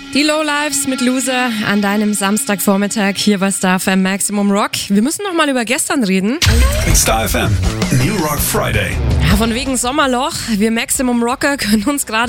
Die Lowlives mit Loser an deinem Samstagvormittag hier bei Star FM Maximum Rock. Wir müssen noch mal über gestern reden. Star FM New Rock Friday. Ja, von wegen Sommerloch. Wir Maximum Rocker können uns gerade